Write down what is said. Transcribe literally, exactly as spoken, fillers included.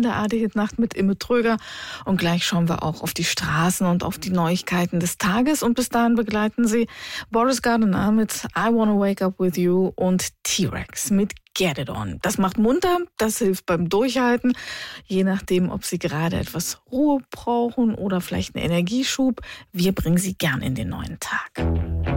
der A D-Hit-Nacht mit Imme Tröger. Und gleich schauen wir auch auf die Straßen und auf die Neuigkeiten des Tages. Und bis dahin begleiten Sie Boris Gardiner mit I Wanna Wake Up With You und T-Rex mit Get It On. Das macht munter, das hilft beim Durchhalten. Je nachdem, ob Sie gerade etwas Ruhe brauchen oder vielleicht einen Energieschub. Wir bringen Sie gern in den neuen Tag.